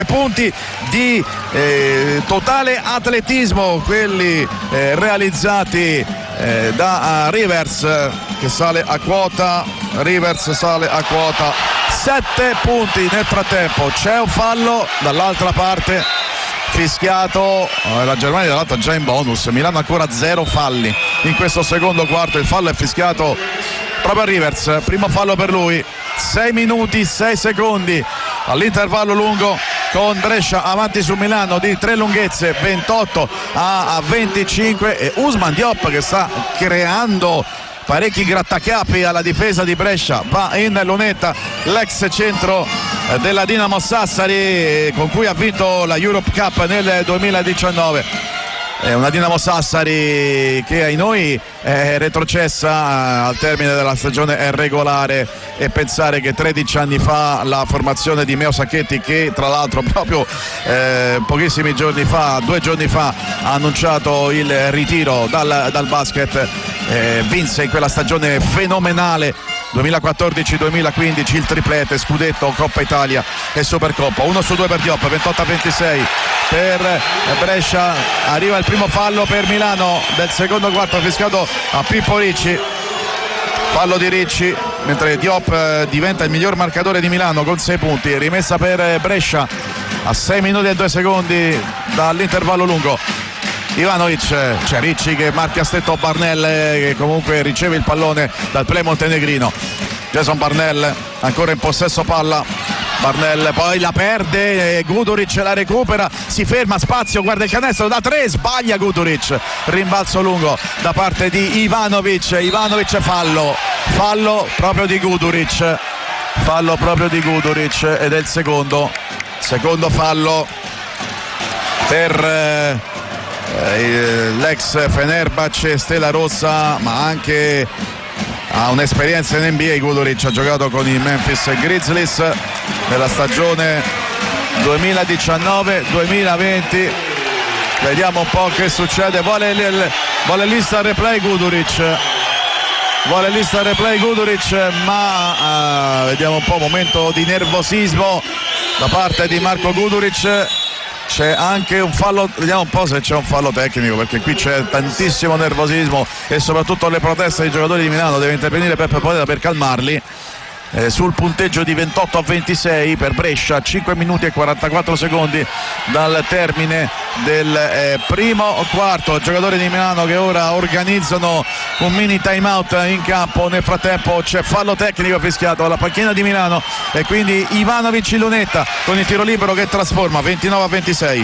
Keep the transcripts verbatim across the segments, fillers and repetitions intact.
punti di eh, totale atletismo, quelli eh, realizzati eh, da uh, Rivers, che sale a quota. Rivers sale a quota sette punti. Nel frattempo c'è un fallo dall'altra parte fischiato, la Germania dall'altro già in bonus. Milano ancora zero falli in questo secondo quarto. Il fallo è fischiato proprio a Rivers, primo fallo per lui. Sei minuti sei secondi all'intervallo lungo, con Brescia avanti su Milano di tre lunghezze, ventotto a venticinque, e Ousmane Diop che sta creando parecchi grattacapi alla difesa di Brescia. Va in lunetta l'ex centro della Dinamo Sassari, con cui ha vinto la Europe Cup nel duemiladiciannove. È una Dinamo Sassari che ai noi è retrocessa al termine della stagione regolare, e pensare che tredici anni fa la formazione di Meo Sacchetti, che tra l'altro proprio eh, pochissimi giorni fa, due giorni fa, ha annunciato il ritiro dal, dal basket, eh, vinse in quella stagione fenomenale duemilaquattordici duemilaquindici il triplete, scudetto, Coppa Italia e Supercoppa. Uno su due per Diop, ventotto a ventisei per Brescia. Arriva il primo fallo per Milano del secondo quarto, fischiato a Pippo Ricci. Fallo di Ricci, mentre Diop eh, diventa il miglior marcatore di Milano con sei punti. Rimessa per Brescia a sei minuti e due secondi dall'intervallo lungo. Ivanovic, c'è Ricci che marca stretto Barnell, che comunque riceve il pallone dal play montenegrino. Jason Barnell ancora in possesso palla. Barnell poi la perde, Guduric la recupera, si ferma, spazio, guarda il canestro da tre, sbaglia Guduric. Rimbalzo lungo da parte di Ivanovic. Ivanovic fallo, fallo proprio di Guduric, fallo proprio di Guduric, ed è il secondo, secondo fallo per eh, l'ex Fenerbahce, Stella Rossa, ma anche ha un'esperienza in N B A. Guduric ha giocato con i Memphis Grizzlies nella stagione duemiladiciannove duemilaventi. Vediamo un po' che succede. Vuole, il, vuole lista replay Guduric, vuole lista replay Guduric, ma uh, vediamo un po', momento di nervosismo da parte di Marko Guduric. C'è anche un fallo, vediamo un po' se c'è un fallo tecnico, perché qui c'è tantissimo nervosismo e soprattutto le proteste dei giocatori di Milano. Deve intervenire Peppe Poeta per calmarli. Eh, sul punteggio di ventotto a ventisei per Brescia, cinque minuti e quarantaquattro secondi dal termine del eh, primo quarto. Giocatori di Milano che ora organizzano un mini time out in campo. Nel frattempo c'è fallo tecnico fischiato alla panchina di Milano, e quindi Ivanovic in lunetta con il tiro libero che trasforma. Ventinove a ventisei,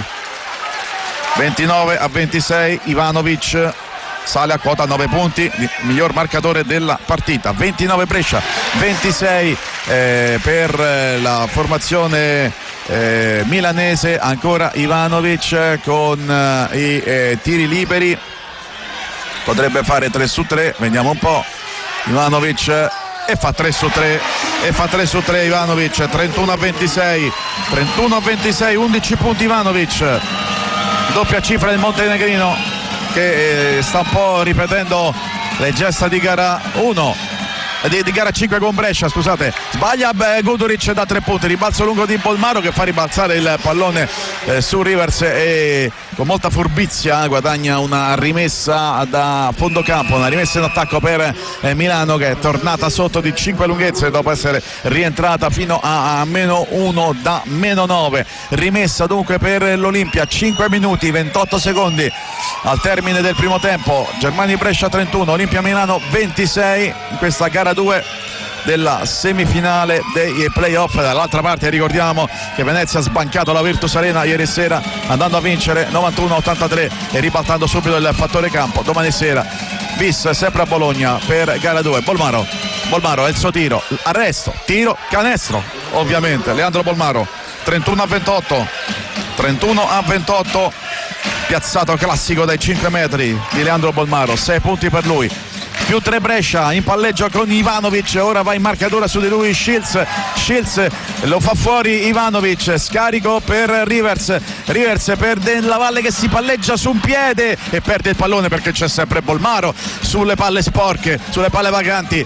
ventinove a ventisei, Ivanovic sale a quota nove punti, miglior marcatore della partita. ventinove Brescia, ventisei eh, per la formazione eh, milanese. Ancora Ivanovic con eh, i eh, tiri liberi, potrebbe fare tre su tre, vediamo un po'. Ivanovic e fa tre su tre, e fa tre su tre Ivanovic. Trentuno a ventisei, trentuno a ventisei, undici punti Ivanovic, doppia cifra del montenegrino, che sta un po' ripetendo le gesta di gara uno, di, di gara cinque con Brescia, scusate. Sbaglia beh, Guduric da tre punti, ribalzo lungo di Bolmaro che fa ribalzare il pallone eh, su Rivers, e con molta furbizia eh, guadagna una rimessa da fondo campo, una rimessa in attacco per eh, Milano, che è tornata sotto di cinque lunghezze dopo essere rientrata fino a, a meno uno da meno nove. Rimessa dunque per l'Olimpia, cinque minuti ventotto secondi al termine del primo tempo. Germania Brescia trentuno, Olimpia Milano ventisei in questa gara due della semifinale dei playoff. Dall'altra parte ricordiamo che Venezia ha sbancato la Virtus Arena ieri sera, andando a vincere novantuno a ottantatré e ribaltando subito il fattore campo. Domani sera bis sempre a Bologna per gara due. Bolmaro, Bolmaro è il suo tiro, arresto, tiro, canestro ovviamente. Leandro Bolmaro, trentuno a ventotto, trentuno a ventotto, piazzato classico dai cinque metri di Leandro Bolmaro, sei punti per lui. Più tre Brescia in palleggio con Ivanovic, ora va in marcatura su di lui Shields, Shields lo fa fuori Ivanovic, scarico per Rivers, Rivers per Della Valle che si palleggia su un piede e perde il pallone, perché c'è sempre Bolmaro sulle palle sporche, sulle palle vaganti.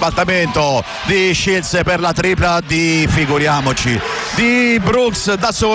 Ribaltamento di Shields per la tripla di, figuriamoci, di Brooks da solo.